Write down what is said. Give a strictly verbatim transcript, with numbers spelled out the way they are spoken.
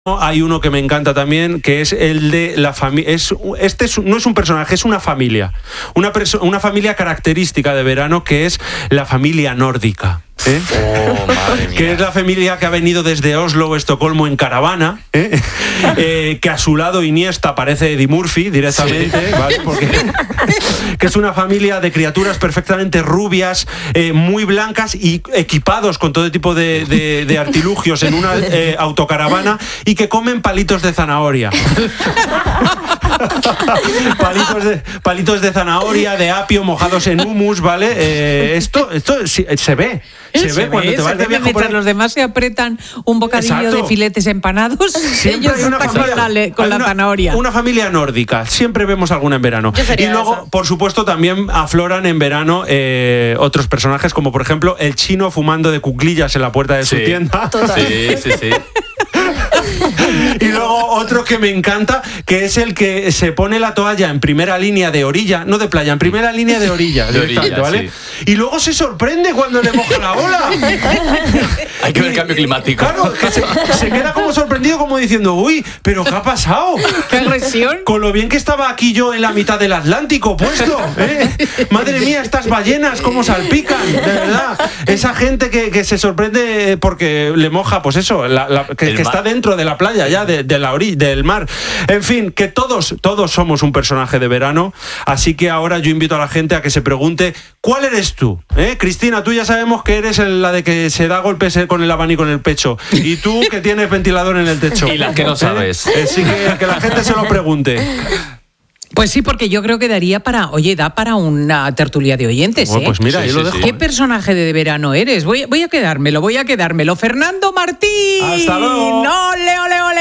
Hay uno que me encanta también, que es el de la familia. Es, este es, no es un personaje, es una familia. Una, perso- una familia característica de verano, que es la familia nórdica. ¿Eh? Oh, madre mía. Que es la familia que ha venido desde Oslo o Estocolmo en caravana, ¿eh? Eh, que a su lado Iniesta parece Eddie Murphy directamente, sí. ¿Vale? Porque que es una familia de criaturas perfectamente rubias, eh, muy blancas y equipados con todo tipo de, de, de artilugios en una eh, autocaravana y que comen palitos de zanahoria. palitos, de, palitos de zanahoria, de apio mojados en humus, ¿vale? Eh, esto esto sí, se ve. Se, se ve cuando ve, te vas de viaje. Mientras los demás se apretan un bocadillo Exacto. de filetes empanados, siempre ellos hay una están familia, con la, con la una, zanahoria. Una familia nórdica, siempre vemos alguna en verano. Y luego, esa. por supuesto, también afloran en verano eh, otros personajes, como por ejemplo el chino fumando de cuclillas en la puerta de sí. su tienda. Total. Sí, sí, sí. Y luego otro que me encanta, que es el que se pone la toalla en primera línea de orilla, no de playa, en primera línea de orilla, de orilla, ¿vale? Sí. Y luego se sorprende cuando le moja la ola. Hay que ver el cambio climático. Claro, que se, se queda como sorprendido, como diciendo, uy, ¿pero qué ha pasado? ¡Qué agresión! Con lo bien que estaba aquí yo en la mitad del Atlántico puesto, ¿eh? Madre mía, estas ballenas cómo salpican, de verdad. Esa gente que, que se sorprende porque le moja, pues eso, la, la, que, que está dentro de la playa ya, de, de la orilla, del mar. En fin, que todos, todos somos un personaje de verano, así que ahora yo invito a la gente a que se pregunte, ¿cuál eres tú? ¿Eh? Cristina, tú ya sabemos que eres la de que se da golpes con el abanico en el pecho, y tú que tienes ventilador en el techo. Y las que no sabes. ¿Eh? Así que que la gente se lo pregunte. Pues sí, porque yo creo que daría para, oye, da para una tertulia de oyentes, ¿eh? Bueno, pues mira, sí, yo sí, lo dejo. sí. ¿Qué personaje de verano eres? Voy, voy a quedármelo, voy a quedármelo. Fernando Martín. Hasta luego. ¡Ole, ole, ole!